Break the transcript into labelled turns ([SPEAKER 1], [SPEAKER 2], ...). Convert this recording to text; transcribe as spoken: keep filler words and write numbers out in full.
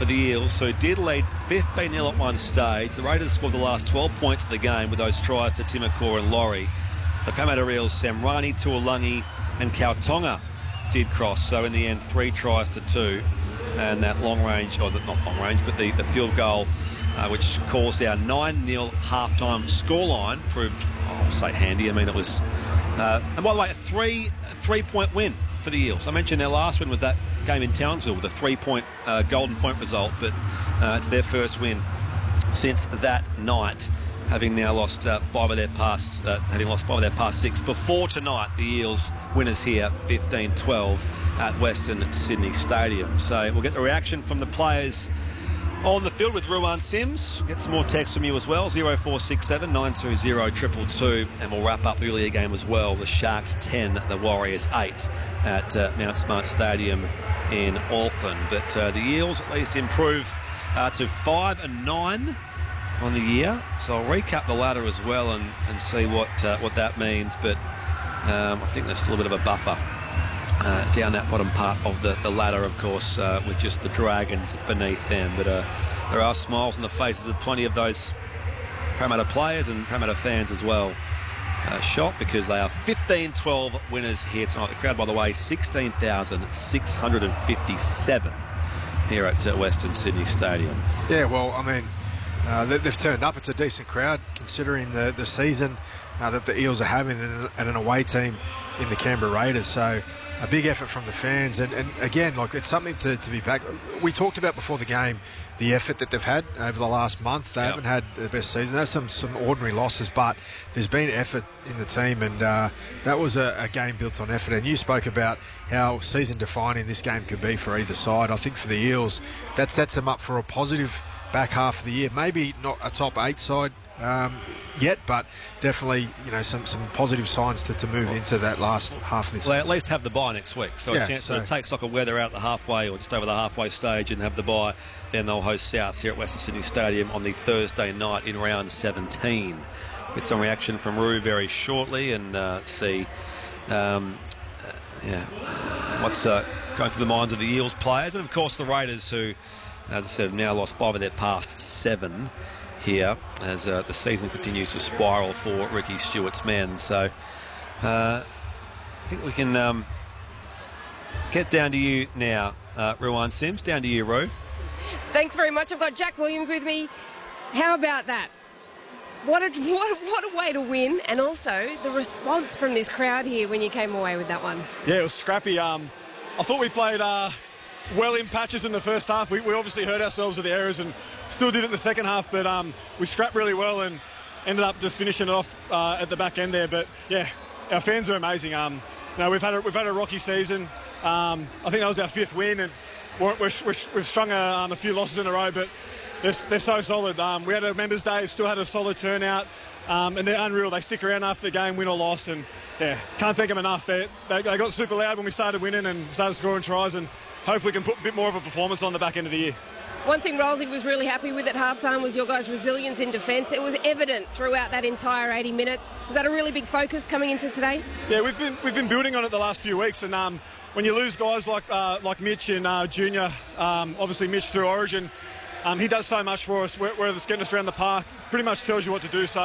[SPEAKER 1] for the Eels, who did lead fifteen nil at one stage. The Raiders scored the last twelve points of the game with those tries to Timokor and Laurie. The Parramatta Eels, Samrani, Tuolungi and Kautonga did cross. So in the end, three tries to two. And that long range, or not long range, but the, the field goal, uh, which caused our nine nil halftime scoreline, proved, I'll say handy. I mean, it was... Uh, and by the way, a three, a three-point win for the Eels. I mentioned their last win was that game in Townsville with a three-point uh, golden point result, but uh, it's their first win since that night, having now lost uh, five of their past, uh, having lost five of their past six. Before tonight, the Eels winners here, fifteen twelve at Western Sydney Stadium. So we'll get the reaction from the players on the field with Ruan Sims. Get some more text from you as well, zero four six seven nine two zero two two two, and we'll wrap up the earlier game as well. The Sharks ten, the Warriors eight at uh, Mount Smart Stadium in Auckland. But uh, the Eels at least improve uh, to five and nine on the year. So I'll recap the ladder as well and, and see what uh, what that means. But um, I think there's still a bit of a buffer Uh, down that bottom part of the, the ladder, of course, uh, with just the Dragons beneath them. But uh, there are smiles on the faces of plenty of those Parramatta players and Parramatta fans as well. Uh, shot because they are fifteen twelve winners here tonight. The crowd, by the way, sixteen thousand six hundred fifty-seven here at uh, Western Sydney Stadium.
[SPEAKER 2] Yeah, well, I mean, uh, they, they've turned up. It's a decent crowd considering the, the season uh, that the Eels are having and, and an away team in the Canberra Raiders. So a big effort from the fans, and, and again, like, it's something to, to be back. We talked about before the game the effort that they've had over the last month. They yep. haven't had the best season. There's some, some ordinary losses, but there's been effort in the team, and uh, that was a, a game built on effort. And you spoke about how season-defining this game could be for either side. I think for the Eels, that sets them up for a positive back half of the year. Maybe not a top eight side Um, yet, but definitely, you know, some, some positive signs to, to move into that last half of this.
[SPEAKER 1] Well, they at least have the bye next week, so
[SPEAKER 2] yeah,
[SPEAKER 1] a chance
[SPEAKER 2] so.
[SPEAKER 1] to take stock of where they're at the halfway or just over the halfway stage and have the bye. Then they'll host Souths here at Western Sydney Stadium on the Thursday night in round seventeen. Get some reaction from Roo very shortly and uh, see um, uh, yeah, what's uh, going through the minds of the Eels players, and of course the Raiders, who, as I said, have now lost five of their past seven here as uh, the season continues to spiral for Ricky Stewart's men. So uh, I think we can um, get down to you now, uh, Ruan Sims. Down to you, Roo.
[SPEAKER 3] Thanks very much. I've got Jack Williams with me. How about that? What a, what, what a way to win, and also the response from this crowd here when you came away with that one.
[SPEAKER 4] Yeah, it was scrappy. Um, I thought we played uh, well in patches in the first half. We, we obviously hurt ourselves with the errors and still did it in the second half, but um, we scrapped really well and ended up just finishing it off uh, at the back end there. But yeah, our fans are amazing. Um, you know, we've had a, we've had a rocky season. Um, I think that was our fifth win, and we're, we're, we're, we've strung a, um, a few losses in a row, but they're, they're so solid. Um, we had a members' day, still had a solid turnout, um, and they're unreal. They stick around after the game, win or loss, and yeah, can't thank them enough. They, they, they got super loud when we started winning and started scoring tries, and hopefully can put a bit more of a performance on the back end of the year.
[SPEAKER 3] One thing Rolsey was really happy with at halftime was your guys' resilience in defence. It was evident throughout that entire eighty minutes. Was that a really big focus coming into today?
[SPEAKER 4] Yeah, we've been we've been building on it the last few weeks, and um, when you lose guys like uh, like Mitch and uh, Junior, um, obviously Mitch through Origin, um, he does so much for us. Whether it's getting us around the park, pretty much tells you what to do. So